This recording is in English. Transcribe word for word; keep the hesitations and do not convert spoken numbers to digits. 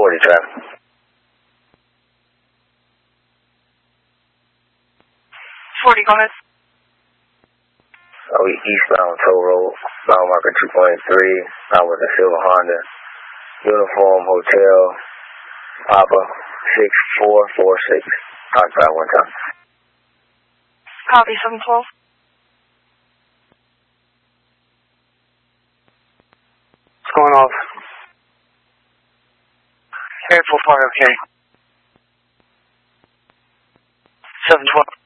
forty traffic. forty, go ahead. Oh, we eastbound toll road, mile marker two point three. I was a silver Honda. Uniform Hotel, Papa six four four six. Outside one time. Copy, seven twelve. What's going off? Airport part, okay. seven twelve.